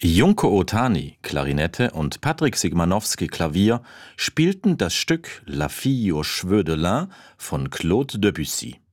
Junko Otani, Klarinette und Patrick Sigmanowski, Klavier, spielten das Stück La Fille aux cheveux de lin von Claude Debussy.